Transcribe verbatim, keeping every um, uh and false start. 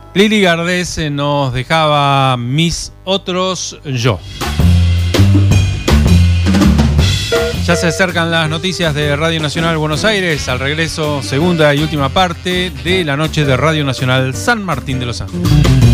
Lili Gardés nos dejaba Mis Otros Yo. Ya se acercan las noticias de Radio Nacional Buenos Aires. Al regreso, segunda y última parte de la noche de Radio Nacional San Martín de los Andes.